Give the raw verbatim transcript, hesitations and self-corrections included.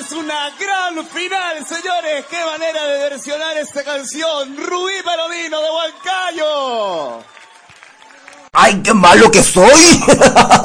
es una gran final, señores. Qué manera de versionar esta canción. Rubí Palomino de Huancayo. ¡Ay, qué malo que soy!